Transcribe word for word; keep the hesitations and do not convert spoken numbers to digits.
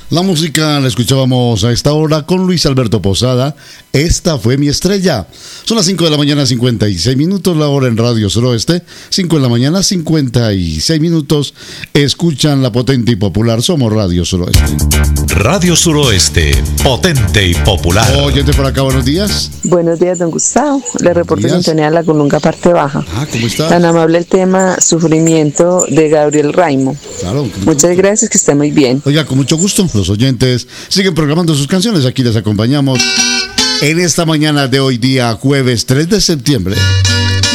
La música la escuchábamos a esta hora con Luis Alberto Posada. Esta fue mi estrella. Son las cinco de la mañana, cincuenta y seis minutos, la hora en Radio Suroeste. cinco de la mañana, cincuenta y seis minutos. Escuchan la potente y popular. Somos Radio Suroeste. Radio Suroeste, potente y popular. Oyente por acá, buenos días. Buenos días, don Gustavo. Le reporto sintonía a la Colunga, parte baja. Ah, ¿cómo está? Tan amable el tema Sufrimiento de Gabriel Raimo. Claro. Muchas gusto. Gracias, que esté muy bien. Oiga, con mucho gusto. Los oyentes siguen programando sus canciones. Aquí les acompañamos en esta mañana de hoy, día jueves tres de septiembre.